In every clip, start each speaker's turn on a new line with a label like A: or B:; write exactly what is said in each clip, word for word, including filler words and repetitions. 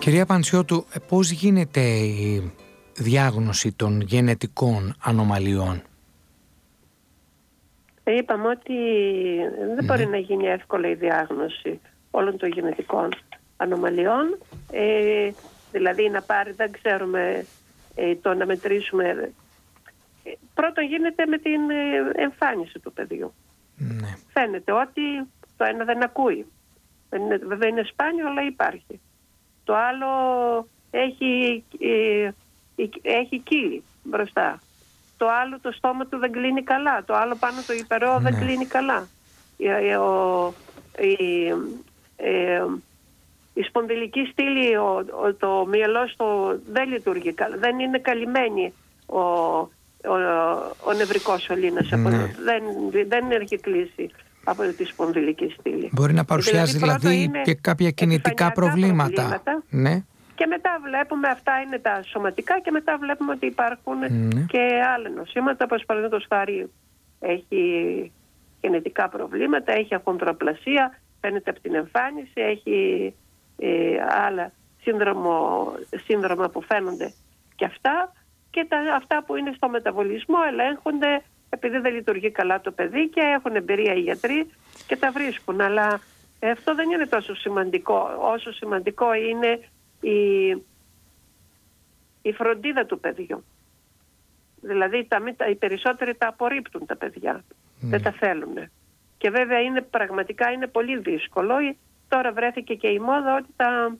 A: Κυρία Παντσιώτου, πώς γίνεται η διάγνωση των γενετικών ανομαλιών?
B: Είπαμε ότι δεν
A: Ναι.
B: μπορεί να γίνει εύκολα η διάγνωση όλων των γενετικών ανομαλιών. Ε, δηλαδή να πάρει, δεν ξέρουμε ε, το να μετρήσουμε. Ε, πρώτον γίνεται με την ε, εμφάνιση του παιδιού.
A: Ναι.
B: Φαίνεται ότι το ένα δεν ακούει. Δεν είναι, βέβαια είναι σπάνιο, αλλά υπάρχει. Το άλλο έχει, ε, έχει κύλι μπροστά. Το άλλο το στόμα του δεν κλείνει καλά. Το άλλο πάνω το υπερό
A: Ναι.
B: δεν κλείνει καλά. Η, ο, η, ε, η σπονδυλική στήλη, ο, ο, το μυαλό στο, δεν λειτουργεί καλά. Δεν είναι καλυμμένη ο, ο, ο νευρικός σωλήνας.
A: Ναι.
B: Δεν, δεν έχει κλείσει από τη σπονδυλική στήλη.
A: Μπορεί να παρουσιάζει δηλαδή,
B: δηλαδή
A: και κάποια κινητικά προβλήματα.
B: προβλήματα.
A: Ναι.
B: Και μετά βλέπουμε, αυτά είναι τα σωματικά, και μετά βλέπουμε ότι υπάρχουν
A: Ναι.
B: και άλλα νοσήματα, όπως παραδείγματος χάρη έχει γενετικά προβλήματα, έχει αχονδροπλασία, φαίνεται από την εμφάνιση, έχει ε, άλλα σύνδρομο, σύνδρομα που φαίνονται και αυτά, και τα, αυτά που είναι στο μεταβολισμό ελέγχονται επειδή δεν λειτουργεί καλά το παιδί και έχουν εμπειρία οι γιατροί και τα βρίσκουν. Αλλά αυτό δεν είναι τόσο σημαντικό. Όσο σημαντικό είναι η, η φροντίδα του παιδιού. Δηλαδή τα, οι περισσότεροι τα απορρίπτουν τα παιδιά. Mm. Δεν τα θέλουν. Και βέβαια είναι, πραγματικά είναι πολύ δύσκολο. Τώρα βρέθηκε και η μόδα ότι τα,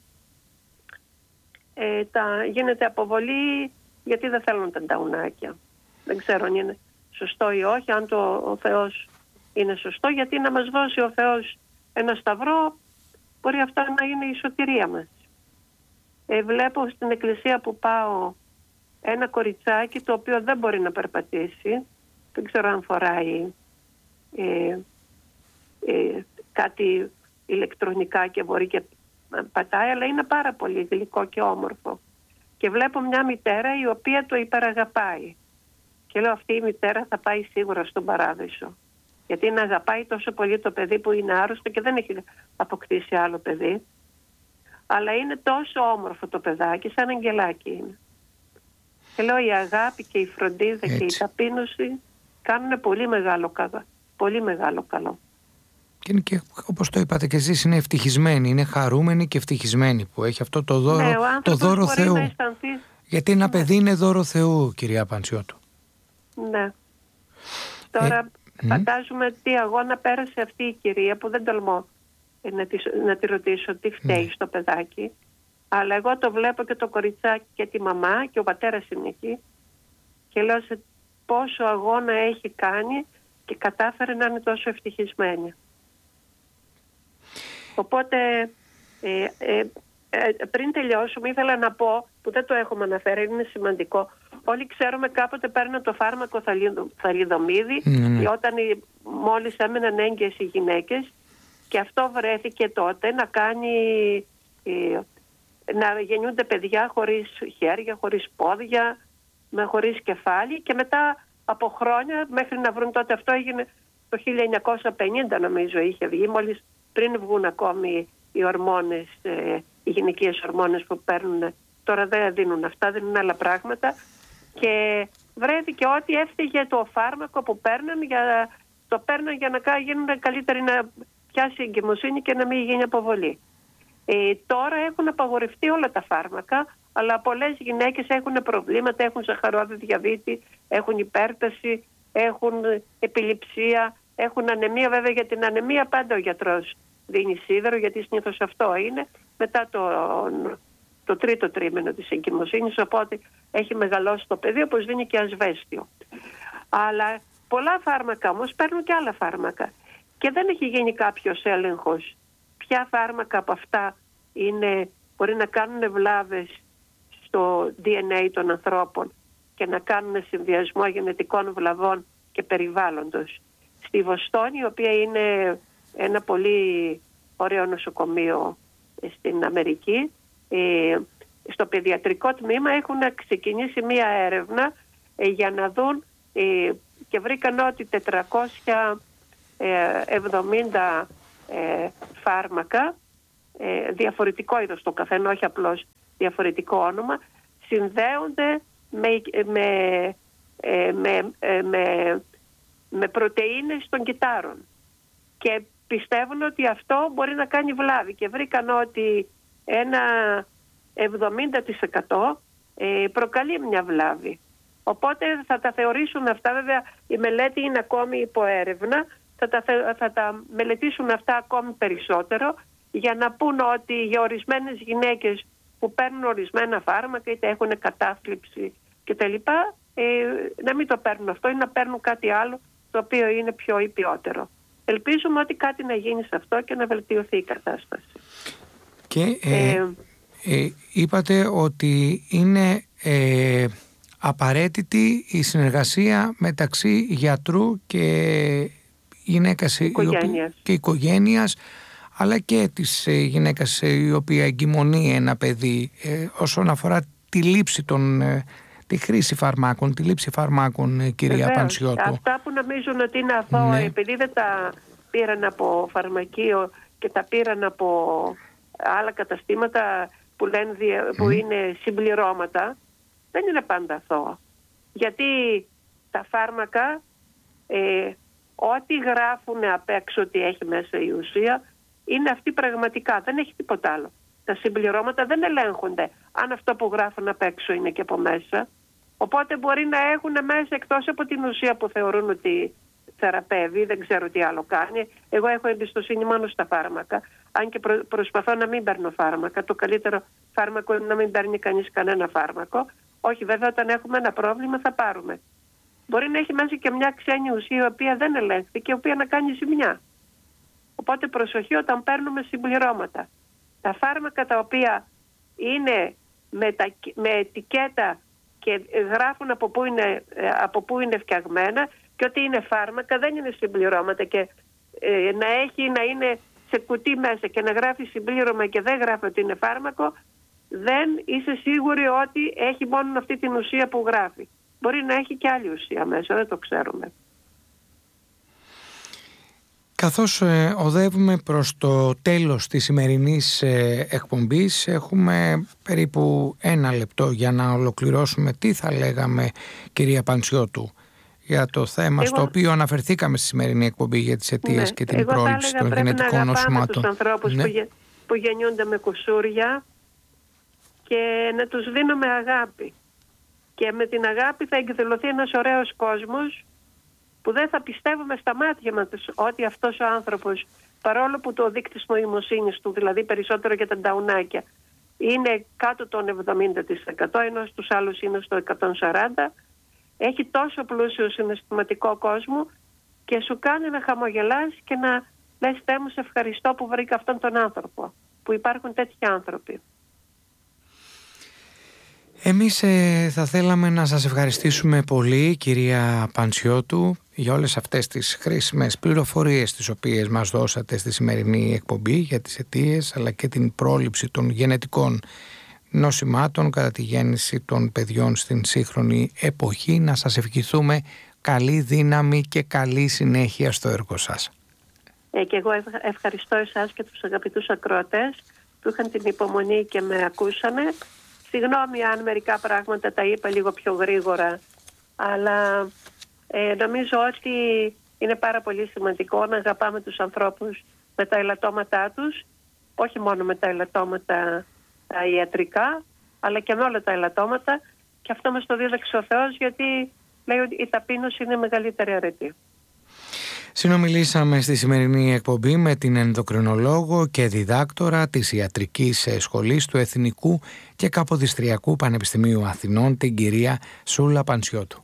B: ε, τα γίνεται αποβολή γιατί δεν θέλουν τα νταουνάκια. Δεν ξέρω αν είναι σωστό ή όχι, αν το, ο Θεός είναι σωστό, γιατί να μας δώσει ο Θεός ένα σταυρό, μπορεί αυτό να είναι η σωτηρία μας. Ε, βλέπω στην εκκλησία που πάω ένα κοριτσάκι το οποίο δεν μπορεί να περπατήσει, δεν ξέρω αν φοράει ε, ε, κάτι ηλεκτρονικά και μπορεί και πατάει, αλλά είναι πάρα πολύ γλυκό και όμορφο. Και βλέπω μια μητέρα η οποία το υπεραγαπάει. Και λέω, αυτή η μητέρα θα πάει σίγουρα στον παράδεισο. Γιατί να αγαπάει τόσο πολύ το παιδί που είναι άρρωστο και δεν έχει αποκτήσει άλλο παιδί. Αλλά είναι τόσο όμορφο το παιδάκι, σαν αγγελάκι είναι. Και λέω, η αγάπη και η φροντίδα Έτσι. και η ταπείνωση κάνουν πολύ μεγάλο καλό. Πολύ μεγάλο καλό.
A: Και είναι και, όπως το είπατε και εσείς, είναι ευτυχισμένη, είναι χαρούμενη και ευτυχισμένη που έχει αυτό το δώρο,
B: ναι,
A: το δώρο Θεού.
B: αισθανθεί...
A: Γιατί ένα
B: ναι.
A: παιδί είναι δώρο Θεού, κυρία Παντσιώτου.
B: Ναι. Τώρα ε, φαντάζομαι mm. τι αγώνα πέρασε αυτή η κυρία, που δεν τολμώ να τη, να τη ρωτήσω τι φταίει mm. στο παιδάκι. Αλλά εγώ το βλέπω και το κοριτσάκι και τη μαμά, και ο πατέρας είναι εκεί, και λέω σε πόσο αγώνα έχει κάνει και κατάφερε να είναι τόσο ευτυχισμένη. Οπότε ε, ε, ε, πριν τελειώσουμε ήθελα να πω, που δεν το έχουμε αναφέρει, είναι σημαντικό. Όλοι ξέρουμε κάποτε παίρνουν το φάρμακο θαλιδομίδι mm. όταν οι, μόλις έμεναν έγκυες οι γυναίκες, και αυτό βρέθηκε τότε να κάνει ε, να γεννιούνται παιδιά χωρίς χέρια, χωρίς πόδια, με χωρίς κεφάλι, και μετά από χρόνια, μέχρι να βρουν, τότε αυτό έγινε το χίλια εννιακόσια πενήντα νομίζω είχε βγει, μόλις πριν βγουν ακόμη οι ορμόνες, ε, οι γυναικείες ορμόνες που παίρνουν. Τώρα δεν δίνουν αυτά, δίνουν άλλα πράγματα, και βρέθηκε ότι έφταιγε το φάρμακο που παίρνουν, για, το παίρνουν για να γίνουν καλύτεροι, να πιάσει η εγκυμοσύνη και να μην γίνει αποβολή. Ε, τώρα έχουν απαγορευτεί όλα τα φάρμακα, αλλά πολλές γυναίκες έχουν προβλήματα, έχουν σαχαρόδι διαβήτη, έχουν υπέρταση, έχουν επιληψία, έχουν ανεμία. Βέβαια για την ανεμία πάντα ο γιατρός δίνει σίδερο, γιατί συνήθως αυτό είναι μετά το, το τρίτο τρίμηνο της εγκυμοσύνης, οπότε έχει μεγαλώσει το παιδί, όπως δίνει και ασβέστιο. Αλλά πολλά φάρμακα όμως παίρνουν και άλλα φάρμακα, και δεν έχει γίνει κάποιος έλεγχος ποια φάρμακα από αυτά είναι, μπορεί να κάνουν βλάβες στο ντι εν έι των ανθρώπων και να κάνουν συνδυασμό γενετικών βλαβών και περιβάλλοντος. Στη Βοστόνη, η οποία είναι ένα πολύ ωραίο νοσοκομείο στην Αμερική, στο παιδιατρικό τμήμα έχουν ξεκινήσει μία έρευνα για να δουν, και βρήκαν ότι τετρακόσια εβδομήντα φάρμακα, διαφορετικό είδος το καθένα, όχι απλώς διαφορετικό όνομα, συνδέονται με, με, με, με, με πρωτεΐνες των κυτάρων και πιστεύουν ότι αυτό μπορεί να κάνει βλάβη και βρήκαν ότι ένα εβδομήντα τοις εκατό προκαλεί μια βλάβη. Οπότε θα τα θεωρήσουν αυτά, βέβαια η μελέτη είναι ακόμη υπό έρευνα, θα τα, θα τα μελετήσουν αυτά ακόμη περισσότερο για να πούν ότι για ορισμένες γυναίκες που παίρνουν ορισμένα φάρμακα είτε έχουν κατάθλιψη κτλ. Ε, να μην το παίρνουν αυτό ή να παίρνουν κάτι άλλο το οποίο είναι πιο υπιότερο. Ελπίζουμε ότι κάτι να γίνει σε αυτό και να βελτιωθεί η κατάσταση.
A: Και ε, ε, ε, είπατε ότι είναι ε, απαραίτητη η συνεργασία μεταξύ γιατρού και γυναίκας
B: οικογένειας.
A: και οικογένειας, αλλά και της γυναίκας η οποία εγκυμονεί ένα παιδί ε, όσον αφορά τη λήψη των, ε, τη χρήση φαρμάκων, τη λήψη φαρμάκων, κυρία
B: Βεβαίως,
A: Παντσιώτου.
B: αυτά που νομίζουν ότι είναι αθώα, ναι, επειδή δεν τα πήραν από φαρμακείο και τα πήραν από άλλα καταστήματα που, λένε, που mm. είναι συμπληρώματα, δεν είναι πάντα αθώα. Γιατί τα φάρμακα, ε, ό,τι γράφουν απ' έξω ότι έχει μέσα η ουσία, είναι αυτή πραγματικά, δεν έχει τίποτα άλλο. Τα συμπληρώματα δεν ελέγχονται αν αυτό που γράφουν απ' έξω είναι και από μέσα. Οπότε μπορεί να έχουν μέσα, εκτός από την ουσία που θεωρούν ότι θεραπεύει, δεν ξέρω τι άλλο κάνει. Εγώ έχω εμπιστοσύνη μόνο στα φάρμακα, αν και προ, προσπαθώ να μην παίρνω φάρμακα. Το καλύτερο φάρμακο είναι να μην παίρνει κανείς κανένα φάρμακο. Όχι, βέβαια, όταν έχουμε ένα πρόβλημα θα πάρουμε. Μπορεί να έχει μέσα και μια ξένη ουσία η οποία δεν ελέγχθηκε και η οποία να κάνει ζημιά. Οπότε προσοχή όταν παίρνουμε συμπληρώματα. Τα φάρμακα τα οποία είναι με, τα, με ετικέτα και γράφουν από πού, είναι, από πού είναι φτιαγμένα και ότι είναι φάρμακα, δεν είναι συμπληρώματα και ε, να έχει να είναι σε κουτί μέσα και να γράφει συμπλήρωμα και δεν γράφει ότι είναι φάρμακο, δεν είσαι σίγουροι ότι έχει μόνο αυτή την ουσία που γράφει. Μπορεί να έχει και άλλη ουσία μέσα, δεν το ξέρουμε.
A: Καθώς ε, οδεύουμε προς το τέλος της σημερινής ε, εκπομπής, έχουμε περίπου ένα λεπτό για να ολοκληρώσουμε. Τι θα λέγαμε, κυρία Παντσιώτου, για το θέμα εγώ, στο οποίο αναφερθήκαμε στη σημερινή εκπομπή για τις αιτίες, ναι, και την πρόληψη των γενετικών νοσημάτων.
B: Τους ανθρώπους, ναι, που, γε, που γεννιούνται με κουσούρια και να τους δίνουμε αγάπη. Και με την αγάπη θα εκδηλωθεί ένας ωραίος κόσμος που δεν θα πιστεύουμε στα μάτια μας ότι αυτός ο άνθρωπος, παρόλο που το δείκτης νοημοσύνης του, δηλαδή περισσότερο για τα νταουνάκια, είναι κάτω των εβδομήντα τοις εκατό, ενώ στους άλλους είναι στο εκατόν σαράντα, έχει τόσο πλούσιο συναισθηματικό κόσμο και σου κάνει να χαμογελάς και να λες, Θεέ μου, σε ευχαριστώ που βρήκα αυτόν τον άνθρωπο, που υπάρχουν τέτοιοι άνθρωποι.
A: Εμείς ε, θα θέλαμε να σας ευχαριστήσουμε πολύ, κυρία Παντσιώτου, για όλες αυτές τις χρήσιμες πληροφορίες τις οποίες μας δώσατε στη σημερινή εκπομπή για τις αιτίες αλλά και την πρόληψη των γενετικών νοσημάτων κατά τη γέννηση των παιδιών στην σύγχρονη εποχή. Να σας ευχηθούμε καλή δύναμη και καλή συνέχεια στο έργο σας.
B: Ε, και εγώ ευχαριστώ εσάς και τους αγαπητούς ακροατές που είχαν την υπομονή και με ακούσανε. Συγγνώμη αν μερικά πράγματα τα είπα λίγο πιο γρήγορα, αλλά ε, νομίζω ότι είναι πάρα πολύ σημαντικό να αγαπάμε τους ανθρώπους με τα ελαττώματά τους, όχι μόνο με τα ελαττώματα τα ιατρικά, αλλά και με όλα τα ελαττώματα, και αυτό μας το δίδαξε ο Θεός, γιατί λέει ότι η ταπείνωση είναι μεγαλύτερη αρετή.
A: Συνομιλήσαμε στη σημερινή εκπομπή με την ενδοκρινολόγο και διδάκτορα της Ιατρικής Σχολής του Εθνικού και Καποδιστριακού Πανεπιστημίου Αθηνών, την κυρία Σούλα Παντσιώτου.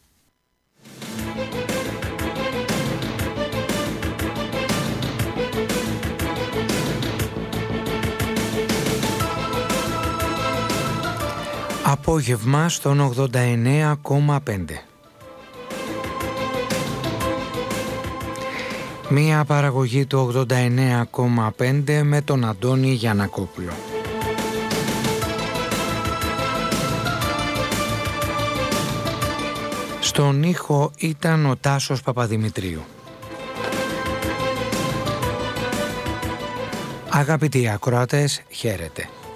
A: Απόγευμα στον ογδόντα εννέα κόμμα πέντε. Μία παραγωγή του ογδόντα εννέα κόμμα πέντε με τον Αντώνη Γιαννακόπουλο. Στον ήχο ήταν ο Τάσος Παπαδημητρίου. Αγαπητοί ακροατές, χαίρετε.